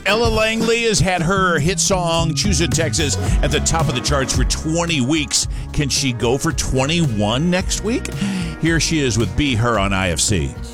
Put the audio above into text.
Ella Langley has had her hit song, Choose It Texas, at the top of the charts for 20 weeks. Can she go for 21 next week? Here she is with Be Her on IFC.